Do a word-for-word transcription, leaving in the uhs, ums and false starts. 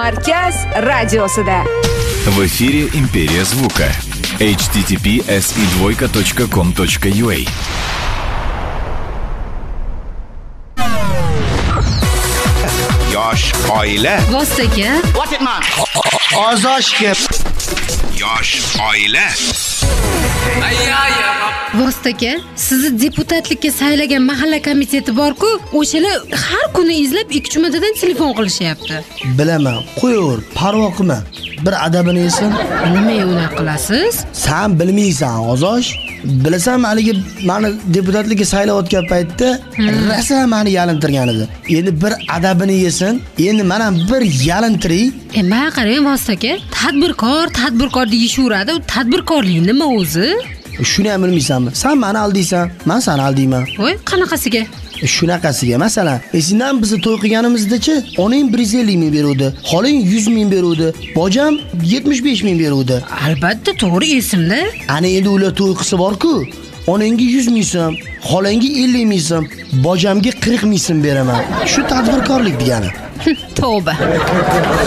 Markaz radiosida. В эфире Империя звука. эйч ти ти пи эс и двойка точка ком точка ю а. Yosh oila. Vostoka. What it man? Ozoshga. Yosh oila. Vostoka, sizni deputatlikka saylagan mahalla komiteti bor-ku, o'shalar har kuni izlab ikki jumadadan telefon qilishyapti. Bilaman, qo'yaver, parvo qilma. Bir adabini yesin. Nima unaqa qilasiz? Sen bilmaysan, Ozosh. Bilasan, haligi meni deputatlikka saylayotgan paytda rosa meni yalintirgan edi. Endi bir adabini yesin. Endi mana bir yalintiri. E, men qarang Vostoka, tadbirkor, tadbirkor deyishaveradi. Tadbirkorlik nima o'zi? Shuni ham bilmaysanmi? Sen meni aldiysan, men seni aldiyman. Voy, qanaqasiga? Shunaqasiga, masalan, esindan bizni to'y qilganimizda-chi, onang bir yuz ellik ming beruvdi, xoling yuz ming beruvdi, bojam yetmish besh ming beruvdi. Albatta, to'g'ri esimda. Ana endi ular to'y qilsa bor-ku, onangga yuz ming so'm, xolangga ellik ming so'm, bojamga qirq ming so'm beraman. Shu tadbirkorlik degani. Tavba.